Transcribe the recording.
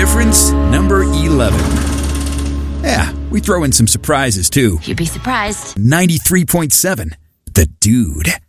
Difference number 11. Yeah, we throw in some surprises too. You'd be surprised. 93.7. The Dude.